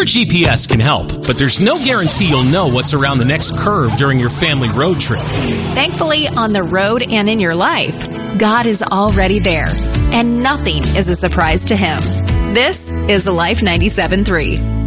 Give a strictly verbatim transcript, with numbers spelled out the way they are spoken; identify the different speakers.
Speaker 1: Your G P S can help, but there's no guarantee you'll know what's around the next curve during your family road trip.
Speaker 2: Thankfully, on the road and in your life, God is already there, and nothing is a surprise to Him. This is Life ninety-seven point three.